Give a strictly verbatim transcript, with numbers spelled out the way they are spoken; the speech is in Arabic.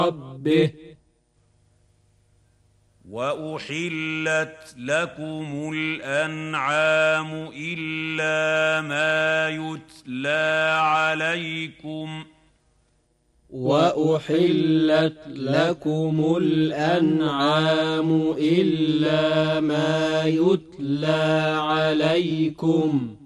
ربه. وأحلت لكم الأنعام إلا ما يتلى عليكم وأحلت لكم الأنعام إلا ما يتلى عليكم